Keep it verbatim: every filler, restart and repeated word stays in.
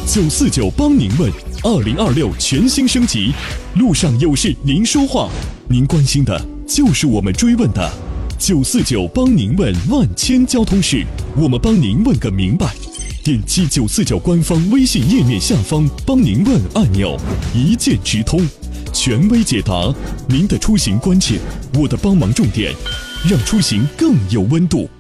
九四九帮您问，二零二六全新升级，路上有事您说话，您关心的就是我们追问的。九四九帮您问万千交通事，我们帮您问个明白。点击九四九官方微信页面下方帮您问按钮，一键直通，权威解答您的出行关键，我的帮忙重点，让出行更有温度。